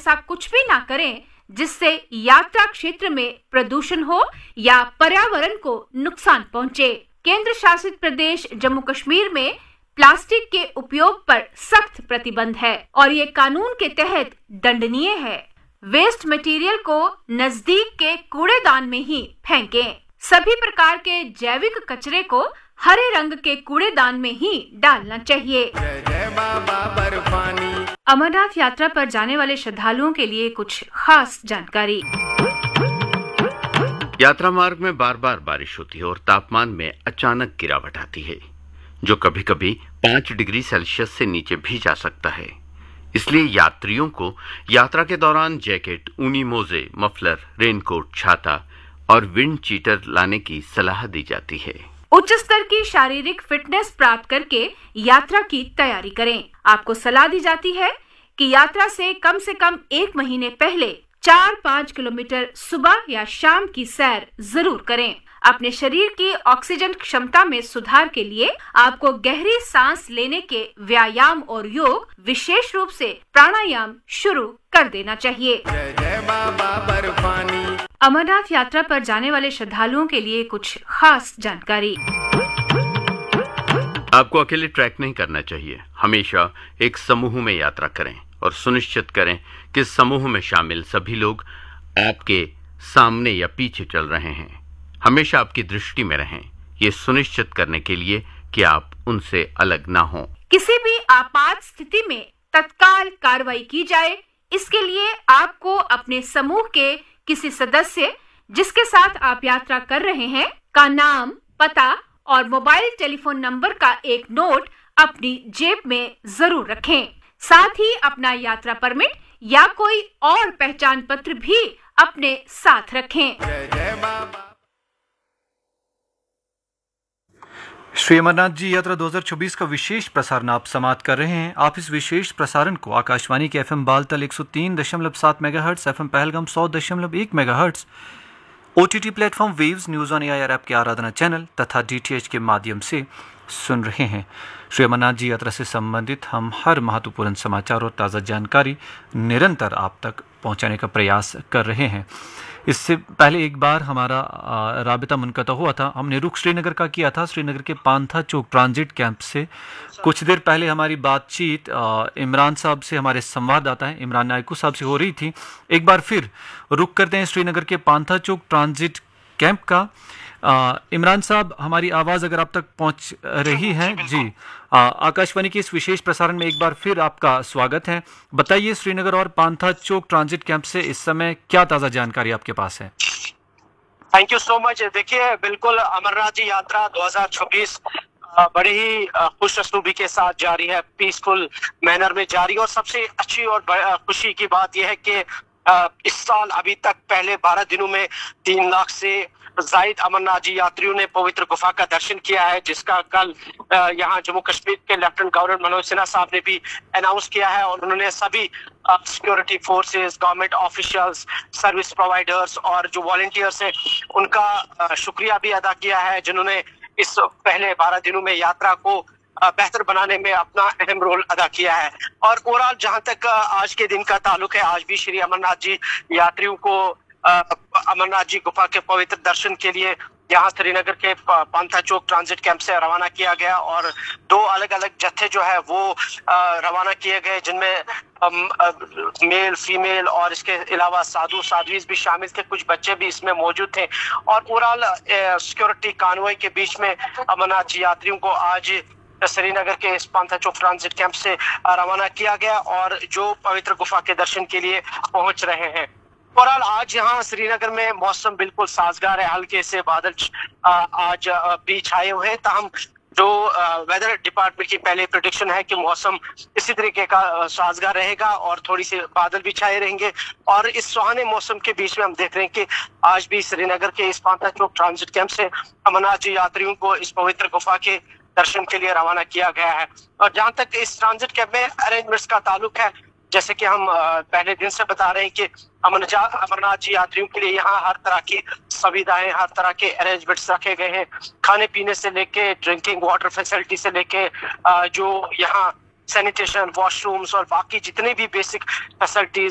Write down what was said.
ऐसा कुछ भी ना करें जिससे यात्रा क्षेत्र में प्रदूषण हो या पर्यावरण को नुकसान पहुंचे। केंद्र शासित प्रदेश जम्मू कश्मीर में प्लास्टिक के उपयोग पर सख्त प्रतिबंध है और ये कानून के तहत दंडनीय है। वेस्ट मटेरियल को नजदीक के कूड़ेदान में ही फेंकें। सभी प्रकार के जैविक कचरे को हरे रंग के कूड़ेदान में ही डालना चाहिए। जय जय बाबा बर्फानी। अमरनाथ यात्रा पर जाने वाले श्रद्धालुओं के लिए कुछ खास जानकारी। यात्रा मार्ग में बार बार बारिश होती है और तापमान में अचानक गिरावट आती है, जो कभी कभी 5 डिग्री सेल्सियस से नीचे भी जा सकता है। इसलिए यात्रियों को यात्रा के दौरान जैकेट, ऊनी मोजे, मफलर, रेनकोट, छाता और विंड चीटर लाने की सलाह दी जाती है। उच्च स्तर की शारीरिक फिटनेस प्राप्त करके यात्रा की तैयारी करें। आपको सलाह दी जाती है कि यात्रा से कम 1 महीने पहले 4-5 किलोमीटर सुबह या शाम की सैर जरूर करें। अपने शरीर की ऑक्सीजन क्षमता में सुधार के लिए आपको गहरी सांस लेने के व्यायाम और योग, विशेष रूप से प्राणायाम शुरू कर देना चाहिए। जय जय बाबा बर्फानी। अमरनाथ यात्रा पर जाने वाले श्रद्धालुओं के लिए कुछ खास जानकारी। आपको अकेले ट्रैक नहीं करना चाहिए। हमेशा एक समूह में यात्रा करें और सुनिश्चित करें कि समूह में शामिल सभी लोग आपके सामने या पीछे चल रहे हैं। हमेशा आपकी दृष्टि में रहें, ये सुनिश्चित करने के लिए कि आप उनसे अलग ना हों। किसी भी आपात स्थिति में तत्काल कार्रवाई की जाए, इसके लिए आपको अपने समूह के किसी सदस्य जिसके साथ आप यात्रा कर रहे हैं का नाम, पता और मोबाइल टेलीफोन नंबर का एक नोट अपनी जेब में जरूर रखें। साथ ही अपना यात्रा परमिट या कोई और पहचान पत्र भी अपने साथ रखें। जय जय बाबा। श्री अमरनाथ जी यात्रा 2024 का विशेष प्रसारण आप समाप्त कर रहे हैं। आप इस विशेष प्रसारण को आकाशवाणी के FM Baltal 103.7 megahertz, FM Pahalgam 100.1 megahertz, OTT platform waves, news on AIR app के आराधना चैनल तथा DTH के माध्यम से सुन रहे हैं। श्री अमरनाथ जी यात्रा से संबंधित हम हर महत्वपूर्ण समाचार और ताज़ा जानकारी निरंतर आप तक पहुंचाने का प्रयास कर रहे हैं। इससे पहले एक बार हमारा राबिता मुनक़ता हुआ था। हमने रुख श्रीनगर का किया था। श्रीनगर के पांथा चौक ट्रांजिट कैंप से कुछ देर पहले हमारी बातचीत इमरान साहब से, हमारे संवाददाता हैं इमरान नायकू साहब से हो रही थी। एक बार फिर रुख करते हैं श्रीनगर के पांथा चौक ट्रांजिट कैंप का। इमरान साहब, हमारी आवाज़ अगर आप तक पहुंच रही है जी, आकाशवाणी के इस विशेष प्रसारण में एक बार फिर आपका स्वागत है। बताइए, श्रीनगर और पांथा चौक ट्रांजिट कैंप से इस समय क्या ताज़ा जानकारी आपके पास है? Thank you so much. देखिए, बिल्कुल अमरनाथ जी यात्रा 2026 बड़े ही खुश असलूबी के साथ जारी है, पीसफुल मैनर में जारी। और सबसे अच्छी और खुशी की बात यह है कि इस साल अभी तक पहले 12 दिनों में 3 लाख से जायद अमरनाथ जी यात्रियों ने पवित्र गुफा का दर्शन किया है, जिसका कल यहाँ जम्मू कश्मीर के लेफ्टिनेंट गवर्नर मनोज सिन्हा साहब ने भी अनाउंस किया है। और उन्होंने सभी security forces, government officials, service providers और जो वॉलंटियर्स हैं उनका शुक्रिया भी अदा किया है, जिन्होंने इस पहले 12 दिनों में यात्रा को बेहतर बनाने में अपना अहम रोल अदा किया है। और ओवरऑल जहां तक आज के दिन का ताल्लुक है, आज भी श्री अमरनाथ जी यात्रियों को अमरनाथ जी गुफा के पवित्र दर्शन के लिए यहाँ श्रीनगर के पांथा चौक ट्रांजिट कैंप से रवाना किया गया। और 2 अलग अलग जत्थे जो है वो रवाना किए गए, जिनमें मेल, फीमेल और इसके अलावा साधु साध्वीज भी शामिल थे, कुछ बच्चे भी इसमें मौजूद थे। और ओवरऑल सिक्योरिटी कानवॉय के बीच में अमरनाथ जी यात्रियों को आज श्रीनगर के इस पांथा चौक ट्रांजिट कैंप से रवाना किया गया और जो पवित्र गुफा के दर्शन के लिए पहुंच रहे हैं। ओवरऑल आज यहाँ श्रीनगर में मौसम बिल्कुल साजगार है, हल्के से बादल आज भी छाए हुए हैं। ताहम जो वेदर डिपार्टमेंट की पहले प्रेडिक्शन है कि मौसम इसी तरीके का साजगार रहेगा और थोड़ी सी बादल भी छाए रहेंगे। और इस सुहाने मौसम के बीच में हम देख रहे हैं कि आज भी श्रीनगर के इस पांथा चौक ट्रांजिट कैंप से अमरनाथ जी यात्रियों को इस पवित्र गुफा के दर्शन के लिए रवाना किया गया है। और जहां तक इस ट्रांजिट कैंप में अरेंजमेंट्स का ताल्लुक है, जैसे कि हम पहले दिन से बता रहे हैं कि अमरनाथ जी यात्रियों के लिए यहाँ हर तरह की सुविधाएं, हर तरह के अरेंजमेंट्स रखे गए हैं, खाने पीने से लेके ड्रिंकिंग वाटर फैसिलिटी से लेके जो यहाँ सैनिटेशन, वॉशरूम्स और बाकी जितने भी बेसिक फैसिलिटीज